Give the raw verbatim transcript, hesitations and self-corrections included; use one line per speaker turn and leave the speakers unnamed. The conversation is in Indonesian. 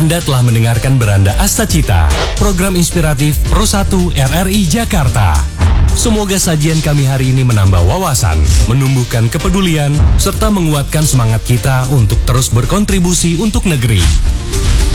Anda telah mendengarkan Beranda Astacita, program inspiratif Pro satu R R I Jakarta. Semoga sajian kami hari ini menambah wawasan, menumbuhkan kepedulian, serta menguatkan semangat kita untuk terus berkontribusi untuk negeri.